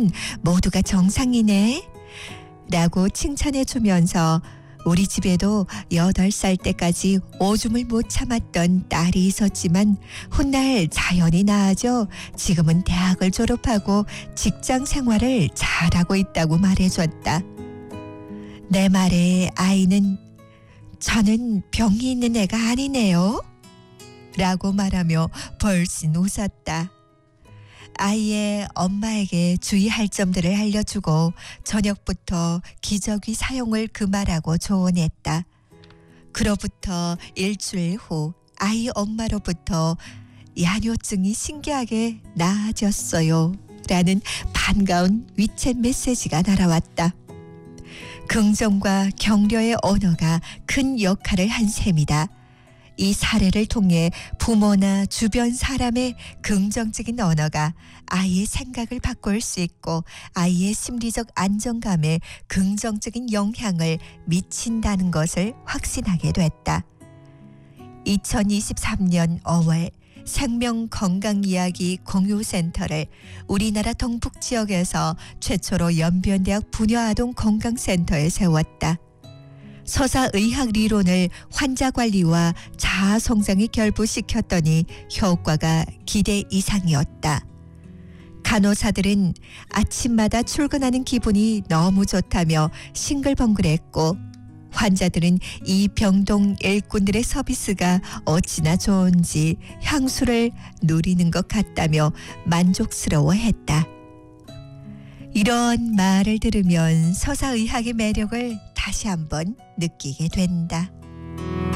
모두가 정상이네 라고 칭찬해 주면서 우리 집에도 8살 때까지 오줌을 못 참았던 딸이 있었지만 훗날 자연히 나아져 지금은 대학을 졸업하고 직장 생활을 잘하고 있다고 말해줬다. 내 말에 아이는 저는 병이 있는 애가 아니네요 라고 말하며 벌씬 웃었다. 아이의 엄마에게 주의할 점들을 알려주고 저녁부터 기저귀 사용을 금하라고 조언했다. 그로부터 일주일 후 아이 엄마로부터 야뇨증이 신기하게 나아졌어요 라는 반가운 위챗 메시지가 날아왔다. 긍정과 격려의 언어가 큰 역할을 한 셈이다. 이 사례를 통해 부모나 주변 사람의 긍정적인 언어가 아이의 생각을 바꿀 수 있고 아이의 심리적 안정감에 긍정적인 영향을 미친다는 것을 확신하게 됐다. 2023년 5월 생명건강이야기 공유센터를 우리나라 동북 지역에서 최초로 연변대학 부녀아동 건강센터에 세웠다. 서사의학 리론을 환자 관리와 자아 성장에 결부시켰더니 효과가 기대 이상이었다. 간호사들은 아침마다 출근하는 기분이 너무 좋다며 싱글벙글했고 환자들은 이 병동 일꾼들의 서비스가 어찌나 좋은지 향수를 누리는 것 같다며 만족스러워했다. 이런 말을 들으면 서사의학의 매력을 다시 한번 느끼게 된다.